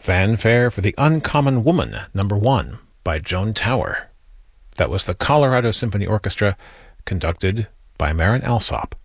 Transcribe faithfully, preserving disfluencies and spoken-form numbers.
Fanfare for the Uncommon Woman, number one, by Joan Tower. That was the Colorado Symphony Orchestra, conducted by Marin Alsop.